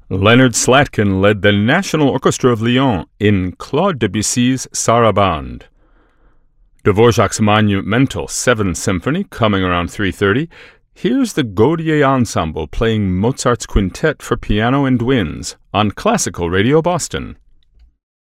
Leonard Slatkin led the National Orchestra of Lyon in Claude Debussy's Sarabande. Dvorak's monumental Seventh Symphony, coming around 3:30. Here's the Gaudier Ensemble playing Mozart's Quintet for piano and winds on Classical Radio Boston.